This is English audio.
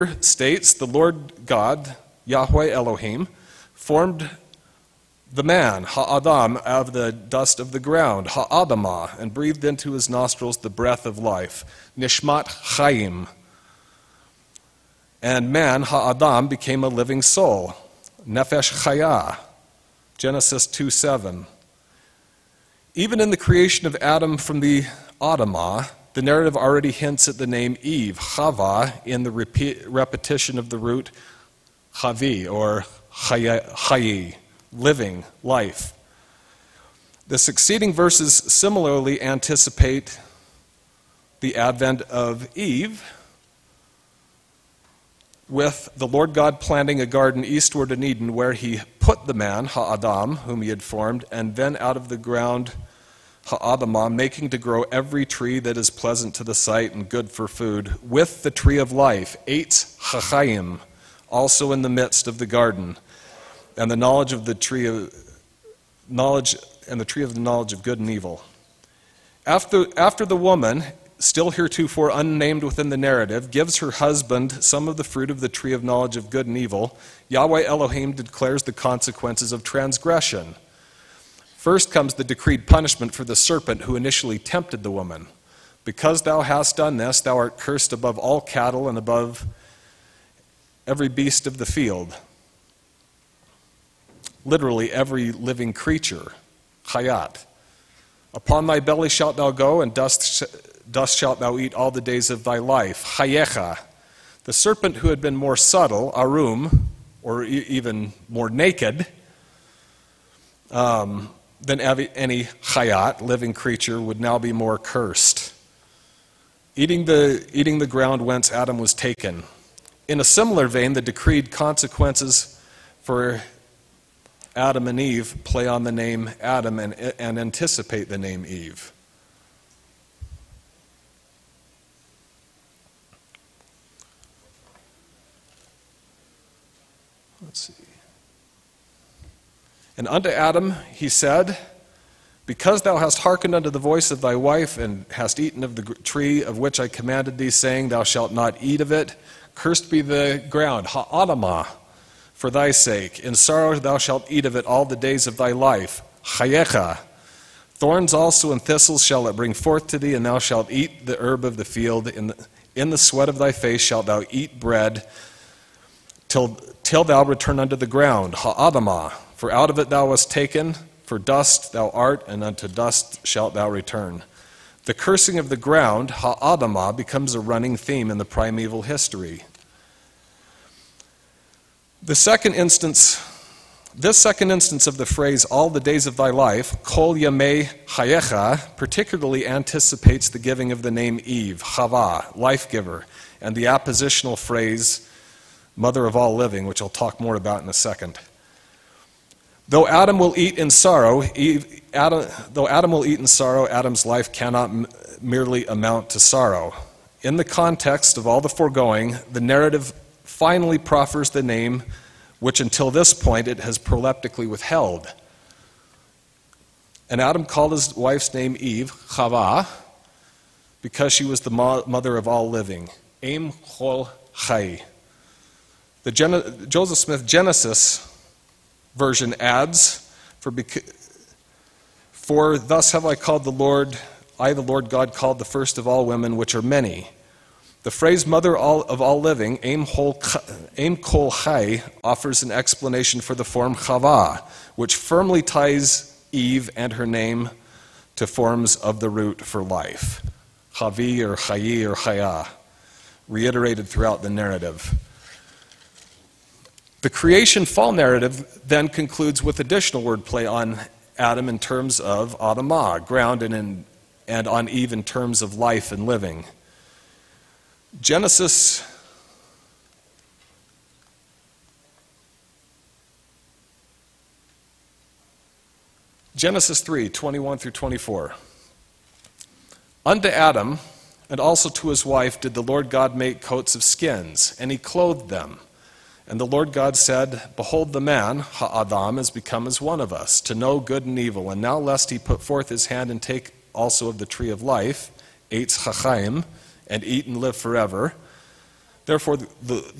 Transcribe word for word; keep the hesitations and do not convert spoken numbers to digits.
states, the Lord God, Yahweh Elohim, formed the man, Ha'adam, out of the dust of the ground, Ha'adamah, and breathed into his nostrils the breath of life, Nishmat Chaim. And man, Ha'adam, became a living soul, Nefesh Chaya, Genesis two seven. Even in the creation of Adam from the Adamah, the narrative already hints at the name Eve, Chava, in the repeat, repetition of the root Chavi, or Chayi, living, life. The succeeding verses similarly anticipate the advent of Eve, with the Lord God planting a garden eastward in Eden where he put the man, Ha'adam, whom he had formed, and then out of the ground, Ha'adamah, making to grow every tree that is pleasant to the sight and good for food, with the tree of life, Eitz Hachayim, also in the midst of the garden, and the knowledge of the tree of knowledge and the tree of the knowledge of good and evil. After, after the woman, still heretofore unnamed within the narrative, gives her husband some of the fruit of the tree of knowledge of good and evil, Yahweh Elohim declares the consequences of transgression. First comes the decreed punishment for the serpent who initially tempted the woman. Because thou hast done this, thou art cursed above all cattle and above every beast of the field. Literally every living creature, Chayat. Upon thy belly shalt thou go, and dust, dust shalt thou eat all the days of thy life. Chayecha. The serpent who had been more subtle, Arum, or e- even more naked, um, than any Chayat, living creature, would now be more cursed, eating the, eating the ground whence Adam was taken. In a similar vein, the decreed consequences for Adam and Eve play on the name Adam and, and anticipate the name Eve. Let's see. And unto Adam he said, because thou hast hearkened unto the voice of thy wife, and hast eaten of the tree of which I commanded thee, saying, thou shalt not eat of it, cursed be the ground, Ha'adamah, for thy sake. In sorrow thou shalt eat of it all the days of thy life, Chayecha. Thorns also and thistles shall it bring forth to thee, and thou shalt eat the herb of the field. In the, in the sweat of thy face shalt thou eat bread, till, till thou return unto the ground, Ha'adamah. For out of it thou wast taken, for dust thou art, and unto dust shalt thou return. The cursing of the ground, Ha'adamah, becomes a running theme in the primeval history. The second instance, this second instance of the phrase, all the days of thy life, Kol Yamei Chayecha, particularly anticipates the giving of the name Eve, Chava, life-giver, and the appositional phrase, mother of all living, which I'll talk more about in a second. Though Adam will eat in sorrow, Eve, Adam, though Adam will eat in sorrow, Adam's life cannot m- merely amount to sorrow. In the context of all the foregoing, the narrative finally proffers the name which until this point it has proleptically withheld. And Adam called his wife's name Eve, Chava, because she was the mo- mother of all living. Em Chol Chai. The Gen- Joseph Smith Genesis version adds, for, bec- for thus have I called the Lord, I the Lord God called the first of all women, which are many. The phrase mother of all living, Em Kol Chai, offers an explanation for the form Chava, which firmly ties Eve and her name to forms of the root for life. Chavi or Chayi or Chaya, reiterated throughout the narrative. The creation fall narrative then concludes with additional wordplay on Adam in terms of Adamah, ground, and, in, and on Eve in terms of life and living. Genesis Genesis three, twenty-one through twenty-four. Unto Adam and also to his wife did the Lord God make coats of skins, and he clothed them. And the Lord God said, behold, the man, Ha'adam, is become as one of us, to know good and evil. And now lest he put forth his hand and take also of the tree of life, Eitz Chachaim, and eat and live forever. Therefore, the, the,